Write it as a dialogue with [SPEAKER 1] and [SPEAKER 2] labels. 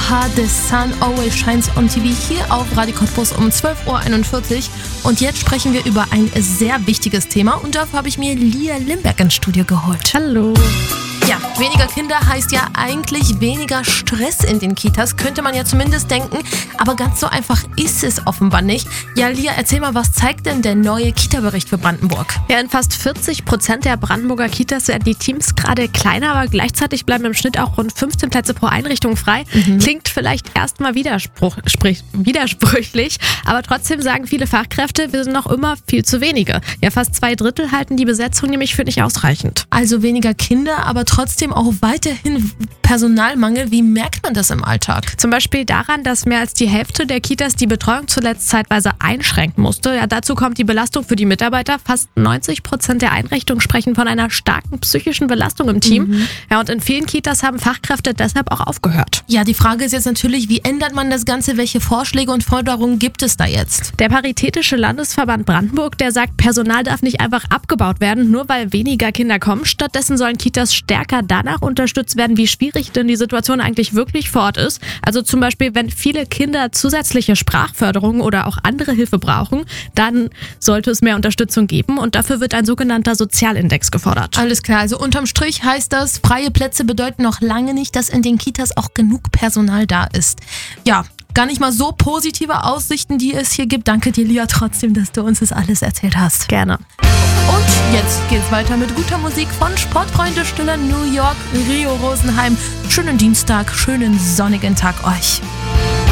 [SPEAKER 1] Aha, The Sun Always Shines on TV hier auf Radio Cottbus um 12.41 Uhr. Und jetzt sprechen wir über ein sehr wichtiges Thema und dafür habe ich mir Lia Limberg ins Studio geholt.
[SPEAKER 2] Hallo.
[SPEAKER 1] Ja, weniger Kinder heißt ja eigentlich weniger Stress in den Kitas, könnte man ja zumindest denken. Aber ganz so einfach ist es offenbar nicht. Ja, Lia, erzähl mal, was zeigt denn der neue Kita-Bericht für Brandenburg?
[SPEAKER 2] Ja, in fast 40% der Brandenburger Kitas werden die Teams gerade kleiner, aber gleichzeitig bleiben im Schnitt auch rund 15 Plätze pro Einrichtung frei. Klingt vielleicht erstmal widersprüchlich, aber trotzdem sagen viele Fachkräfte, wir sind noch immer viel zu wenige. Ja, fast 2/3 halten die Besetzung nämlich für nicht ausreichend.
[SPEAKER 1] Also weniger Kinder, aber trotzdem auch weiterhin Personalmangel. Wie merkt man das im Alltag?
[SPEAKER 2] Zum Beispiel daran, dass mehr als die Hälfte der Kitas die Betreuung zuletzt zeitweise einschränken musste. Ja, dazu kommt die Belastung für die Mitarbeiter. Fast 90% der Einrichtungen sprechen von einer starken psychischen Belastung im Team. Ja, und in vielen Kitas haben Fachkräfte deshalb auch aufgehört.
[SPEAKER 1] Ja, die Frage ist jetzt natürlich, wie ändert man das Ganze? Welche Vorschläge und Forderungen gibt es da jetzt?
[SPEAKER 2] Der Paritätische Landesverband Brandenburg, der sagt, Personal darf nicht einfach abgebaut werden, nur weil weniger Kinder kommen. Stattdessen sollen Kitas stärker danach unterstützt werden, wie schwierig denn die Situation eigentlich wirklich vor Ort ist. Also zum Beispiel, wenn viele Kinder zusätzliche Sprachförderung oder auch andere Hilfe brauchen, dann sollte es mehr Unterstützung geben und dafür wird ein sogenannter Sozialindex gefordert.
[SPEAKER 1] Alles klar, also unterm Strich heißt das, freie Plätze bedeuten noch lange nicht, dass in den Kitas auch genug Personal da ist. Ja, gar nicht mal so positive Aussichten, die es hier gibt. Danke dir, Lia, trotzdem, dass du uns das alles erzählt hast.
[SPEAKER 2] Gerne.
[SPEAKER 1] Und jetzt geht's weiter mit guter Musik von Sportfreunde Stille New York, Rio Rosenheim. Schönen Dienstag, schönen sonnigen Tag euch.